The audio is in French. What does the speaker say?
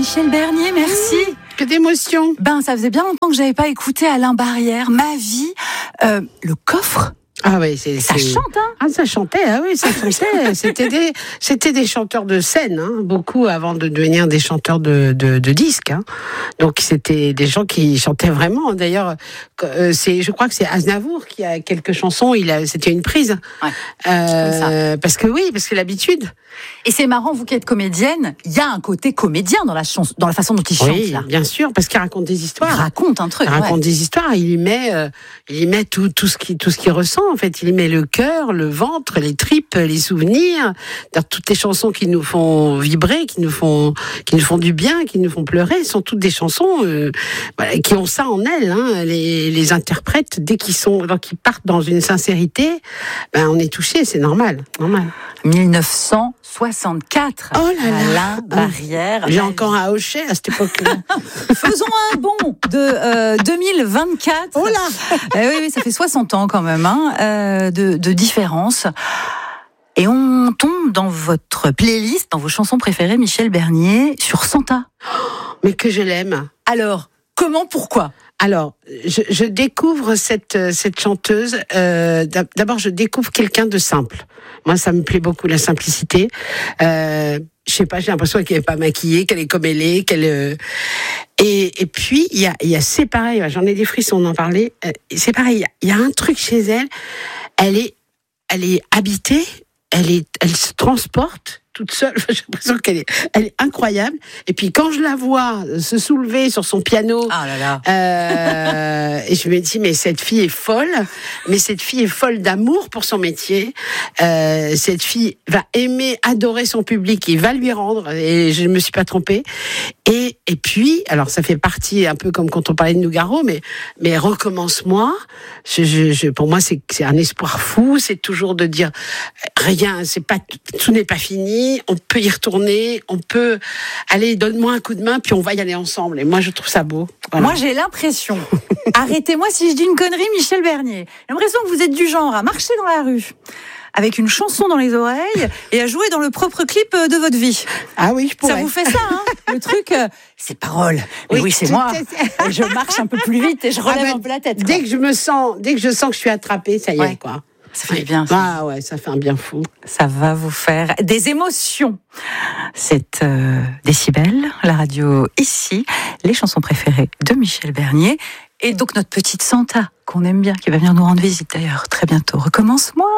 Michel Bernier, merci. Que d'émotion. Ça faisait bien longtemps que j'avais pas écouté Alain Barrière, Ma vie, le coffre. Ah oui, Ça chante, hein? Ah, ça chantait, ah oui, ça chantait. C'était des chanteurs de scène, hein, beaucoup avant de devenir des chanteurs de disques. Hein. Donc c'était des gens qui chantaient vraiment. D'ailleurs, je crois que c'est Aznavour qui a quelques chansons. C'était une prise. Ouais, parce que l'habitude. Et c'est marrant, vous qui êtes comédienne, il y a un côté comédien dans la façon dont il chante. Oui, là. Bien sûr, parce qu'il raconte des histoires. Il raconte un truc. Il raconte des histoires. Il y met tout ce qu'il ressent. En fait, il y met le cœur, le ventre, les tripes, les souvenirs. Toutes les chansons qui nous font vibrer, qui nous font du bien, qui nous font pleurer, sont toutes des chansons qui ont ça en elles. Hein. Les interprètes, dès qu'ils partent dans une sincérité, on est touché. C'est normal. 1964. Oh là là. Alain Barrière. J'ai encore un hochet à cette époque-là. Faisons un bond de 2024. Oh là. Oui, ça fait 60 ans quand même de différence. Et on tombe dans votre playlist, dans vos chansons préférées, Michel Bernier, sur Santa. Mais que je l'aime. Alors, comment, pourquoi ? Alors, je découvre cette chanteuse. D'abord, je découvre quelqu'un de simple. Moi, ça me plaît beaucoup, la simplicité. Je sais pas, j'ai l'impression qu'elle est pas maquillée, qu'elle est comme elle est, et puis il y a c'est pareil. J'en ai des frissons, on en parlait. C'est pareil. Il y a un truc chez elle. Elle est habitée. Elle se transporte toute seule. J'ai l'impression elle est incroyable. Et puis quand je la vois se soulever sur son piano, et je me dis mais cette fille est folle. Mais cette fille est folle d'amour pour son métier. Cette fille va adorer son public, il va lui rendre. Et je ne me suis pas trompée. Et puis, alors ça fait partie un peu comme quand on parlait de Nougaro, mais recommence-moi. Pour moi, c'est un espoir fou. C'est toujours de dire rien, tout n'est pas fini. On peut y retourner. On peut aller, donne-moi un coup de main, puis on va y aller ensemble. Et moi, je trouve ça beau. Voilà. Moi, j'ai l'impression. Arrêtez-moi si je dis une connerie, Michel Bernier. J'ai l'impression que vous êtes du genre à marcher dans la rue avec une chanson dans les oreilles et à jouer dans le propre clip de votre vie. Ah oui, je pourrais. Ça vous fait ça, hein? Le truc, c'est paroles. Mais oui, c'est moi. Et je marche un peu plus vite et je relève un peu la tête. Dès que je sens que je suis attrapée, ça y est, quoi. Ça fait bien. Ah ouais, ça fait un bien fou. Ça va vous faire des émotions. C'est Décibel, la radio ici, les chansons préférées de Michel Bernier. Et donc notre petite Santa, qu'on aime bien, qui va venir nous rendre visite d'ailleurs très bientôt. Recommence-moi.